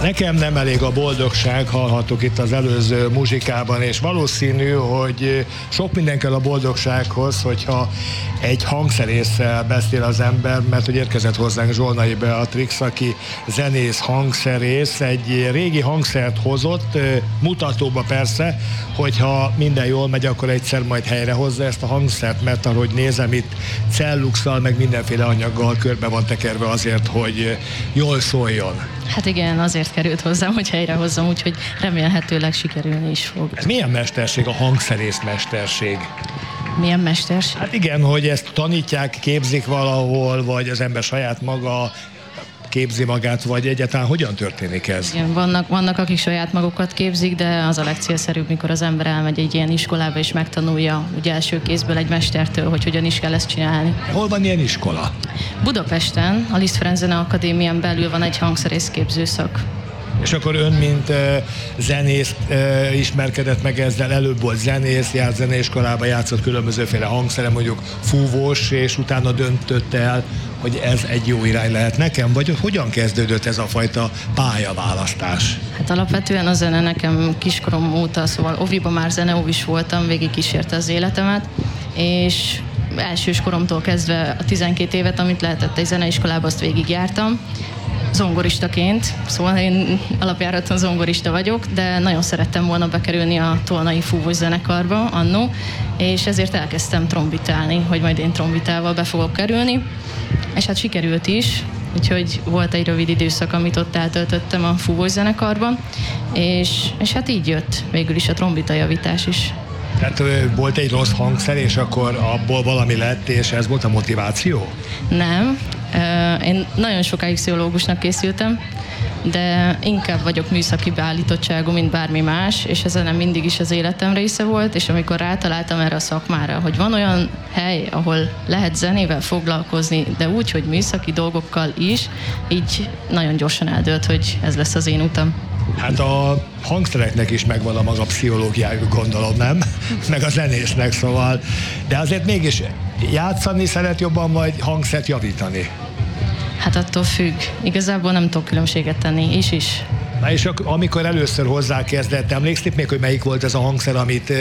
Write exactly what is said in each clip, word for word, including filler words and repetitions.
Nekem nem elég a boldogság, hallhattuk itt az előző muzsikában, és valószínű, hogy sok minden kell a boldogsághoz, hogyha egy hangszerésszel beszél az ember, mert hogy érkezett hozzánk Zsolnai Beatrix, aki zenész, hangszerész, egy régi hangszert hozott, mutatóba persze, hogyha minden jól megy, akkor egyszer majd helyrehozza ezt a hangszert, mert ahogy nézem, itt celluxal, meg mindenféle anyaggal körbe van tekerve azért, hogy jól szóljon. Hát igen, azért került hozzám, hogy helyrehozzam, úgyhogy remélhetőleg sikerülni is fog. Ez milyen mesterség, a hangszerész mesterség? Milyen mesterség? Hát igen, hogy ezt tanítják, képzik valahol, vagy az ember saját maga képzi magát, vagy egyáltalán hogyan történik ez? Igen, vannak, vannak, akik saját magukat képzik, de az a legcélszerűbb, mikor az ember elmegy egy ilyen iskolába, és megtanulja ugye első kézből egy mestertől, hogy hogyan is kell ezt csinálni. Hol van ilyen iskola? Budapesten, a Liszt Ferenc Zeneakadémián belül van egy hangszerészképző szak. És akkor ön, mint uh, zenész uh, ismerkedett meg ezzel, előbb volt zenész, járt zeneiskolába, játszott különbözőféle hangszere, mondjuk fúvós, és utána döntött el, hogy ez egy jó irány lehet nekem, vagy hogyan kezdődött ez a fajta pályaválasztás? Hát alapvetően a zene nekem kiskorom óta, szóval oviban már zeneóvis voltam, végig kísérte az életemet, és elsős koromtól kezdve a tizenkét évet, amit lehetett egy zeneiskolába, azt végig jártam. Zongoristaként, szóval én alapjáraton zongorista vagyok, de nagyon szerettem volna bekerülni a Tolnai Fúvós Zenekarba annó, és ezért elkezdtem trombitálni, hogy majd én trombitával be fogok kerülni, és hát sikerült is, úgyhogy volt egy rövid időszak, amit ott eltöltöttem a Fúvós Zenekarban, és, és hát így jött végül is a trombita javítás is. Tehát volt egy rossz hangszer, és akkor abból valami lett, és ez volt a motiváció? Nem. Én nagyon sokáig pszichológusnak készültem, de inkább vagyok műszaki beállítottságú, mint bármi más, és ez nem mindig is az életem része volt, és amikor rátaláltam erre a szakmára, hogy van olyan hely, ahol lehet zenével foglalkozni, de úgy, hogy műszaki dolgokkal is, így nagyon gyorsan eldőlt, hogy ez lesz az én utam. Hát a hangszereknek is megvan a maga pszichológiájuk, gondolom, nem? Meg a zenésznek, szóval. De azért mégis játszani szeret jobban, vagy hangszert javítani? Hát attól függ. Igazából nem tudok különbséget tenni, is is. Na és amikor először hozzákezdett, emlékszik még, hogy melyik volt ez a hangszer, amit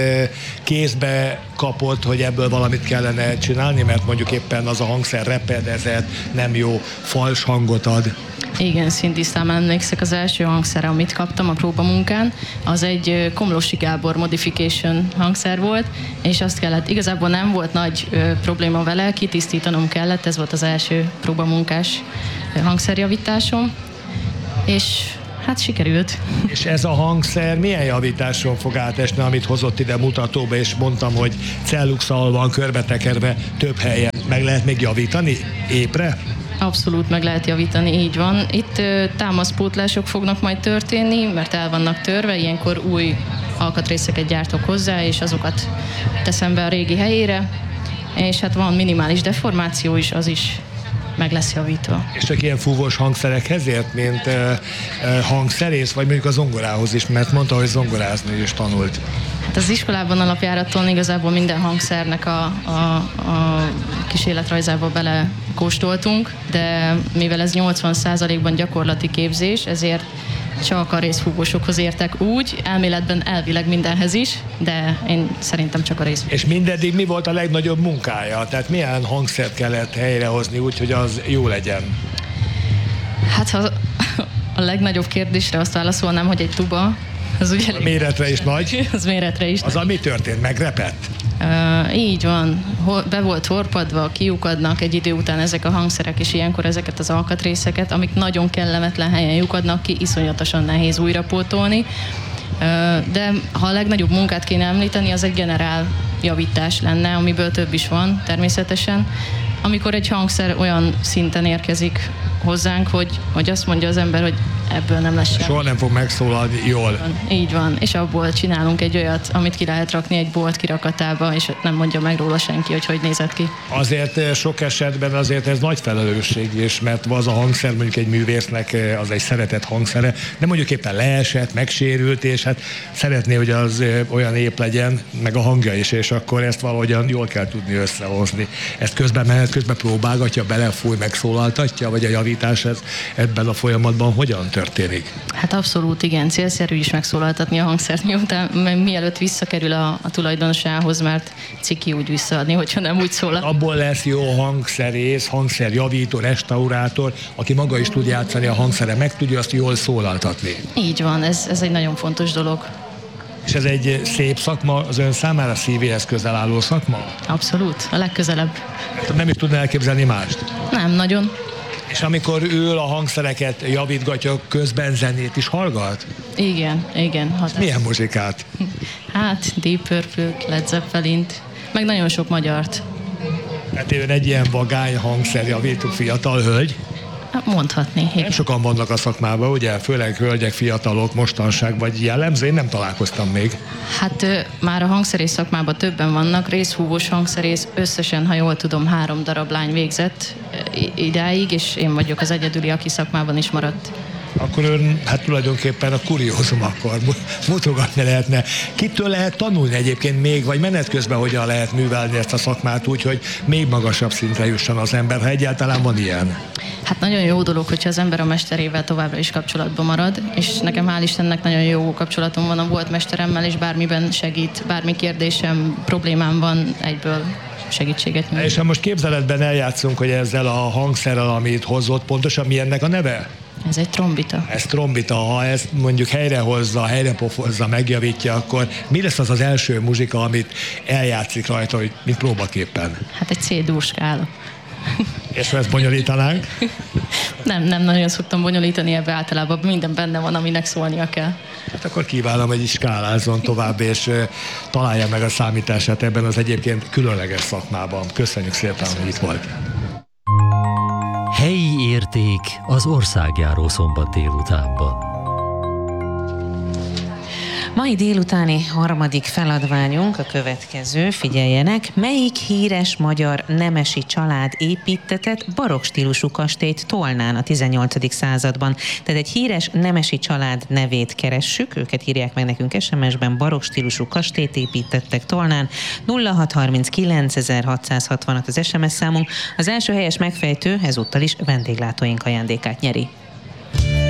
kézbe kapott, hogy ebből valamit kellene csinálni, mert mondjuk éppen az a hangszer repedezett, nem jó, fals hangot ad? Igen, szintisztán emlékszek, az első hangszer, amit kaptam a próbamunkán, az egy Komlósi Gábor Modification hangszer volt, és azt kellett, igazából nem volt nagy ö, probléma vele, kitisztítanom kellett, ez volt az első próbamunkás hangszerjavításom, és hát sikerült. És ez a hangszer milyen javításon fog átesni, amit hozott ide mutatóba, és mondtam, hogy celluxal van körbetekerve több helyen. Meg lehet még javítani épre? Abszolút meg lehet javítani, így van. Itt ö, támaszpótlások fognak majd történni, mert el vannak törve, ilyenkor új alkatrészeket gyártok hozzá, és azokat teszem be a régi helyére, és hát van minimális deformáció is, az is meg lesz javítva. És csak ilyen fúvós hangszerekhez ért, mint uh, uh, hangszerész, vagy mondjuk a zongorához is, mert mondta, hogy zongorázni is tanult. Hát az iskolában alapjáraton igazából minden hangszernek a, a, a kísérletrajzába belekóstoltunk, de mivel ez nyolcvan százalékban gyakorlati képzés, ezért csak a részfúvósokhoz értek úgy, elméletben elvileg mindenhez is, de én szerintem csak a részfúvósokhoz. És mindeddig mi volt a legnagyobb munkája? Tehát milyen hangszert kellett helyrehozni úgy, hogy az jó legyen? Hát ha a legnagyobb kérdésre azt válaszolnám, hogy egy tuba, az ugye elég... Méretre is nagy? Az méretre is. Az ami történt? Megrepett? Uh, így van. Be volt horpadva, kiukadnak egy idő után ezek a hangszerek, és ilyenkor ezeket az alkatrészeket, amik nagyon kellemetlen helyen lyukadnak ki, iszonyatosan nehéz újra pótolni. Uh, de ha a legnagyobb munkát kéne említeni, az egy generál javítás lenne, amiből több is van természetesen. Amikor egy hangszer olyan szinten érkezik hozzánk, hogy, hogy azt mondja az ember, hogy ebből nem lesz semmi. Soha nem fog megszólalni jól. Így van, így van. És abból csinálunk egy olyat, amit ki lehet rakni egy bolt kirakatába, és nem mondja meg róla senki, hogy hogy nézett ki. Azért sok esetben azért ez nagy felelősség is, mert az a hangszer mondjuk egy művésznek az egy szeretett hangszere, de mondjuk éppen leesett, megsérült, és hát szeretné, hogy az olyan ép legyen, meg a hangja is, és akkor ezt valahogyan jól kell tudni összehozni. Ezt közben menet, közben próbálgatja, belefúj, megszólaltatja, vagy a javítás ez ebben a folyamatban hogyan történik? Hát abszolút igen, célszerű is megszólaltatni a hangszert, miután, mielőtt visszakerül a, a tulajdonosához, mert ciki úgy visszaadni, hogyha nem úgy szólal. Abból lesz jó hangszerész, hangszerjavító, restaurátor, aki maga is tud játszani a hangszere, meg tudja azt jól szólaltatni. Így van, ez, ez egy nagyon fontos dolog. És ez egy szép szakma, az ön számára szívéhez közel álló szakma? Abszolút, a legközelebb. Hát nem is tudna elképzelni mást? Nem, nagyon. És amikor ül a hangszereket javítgatja, közben zenét is hallgat? Igen, igen. Hatás. Milyen muzsikát? Hát Deep Purple, Led Zeppelint, meg nagyon sok magyart. Hát én egy ilyen vagány hangszerjavító fiatal hölgy. Mondhatni, igen. Nem sokan vannak a szakmában, ugye? Főleg hölgyek, fiatalok mostanság, vagy jellemző, én nem találkoztam még. Hát ö, már a hangszerész szakmában többen vannak, részhúvós hangszerész, összesen, ha jól tudom, három darab lány végzett idáig, és én vagyok az egyedüli, aki szakmában is maradt. Akkor ön, hát tulajdonképpen a kuriózum akkor mutogatni lehetne. Kitől lehet tanulni egyébként még, vagy menet közben hogyan lehet művelni ezt a szakmát úgy, hogy még magasabb szintre jusson az ember, ha egyáltalán van ilyen? Hát nagyon jó dolog, hogyha az ember a mesterével továbbra is kapcsolatban marad, és nekem hál' Istennek nagyon jó kapcsolatom van a volt mesteremmel, és bármiben segít, bármi kérdésem, problémám van, egyből segítséget nyújt. És ha most képzeletben eljátszunk, hogy ezzel a hangszerrel, amit hozott, pontosan mi ennek a neve? Ez egy trombita. Ez trombita, ha ezt mondjuk helyrehozza, helyrepofozza, megjavítja, akkor mi lesz az az első muzsika, amit eljátszik rajta, hogy mint próbaképpen? Hát egy C-dur skála. És ha ezt bonyolítanánk? Nem, nem nagyon szoktam bonyolítani, ebbe általában minden benne van, aminek szólnia kell. Hát akkor kívánom, hogy is skálázzon tovább, és uh, találja meg a számítását ebben az egyébként különleges szakmában. Köszönjük szépen, Köszönjük. hogy itt volt. Helyi érték az országjáró szombat délutánban. Mai délutáni harmadik feladványunk a következő, figyeljenek, melyik híres magyar nemesi család építtetett barokk stílusú kastélyt Tolnán a tizennyolcadik században. Tehát egy híres nemesi család nevét keressük, őket írják meg nekünk es em es-ben, barokk stílusú kastélyt építettek Tolnán, nulla hat harminckilenc ezerhatszázhatvanhat az es em es számunk. Az első helyes megfejtő ezúttal is vendéglátóink ajándékát nyeri.